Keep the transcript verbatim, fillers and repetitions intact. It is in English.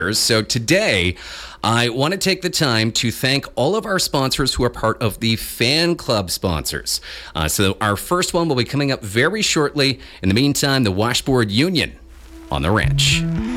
So today, I want to take the time to thank all of our sponsors who are part of the fan club sponsors. Uh, so our first one will be coming up very shortly. In the meantime, the Washboard Union on the ranch.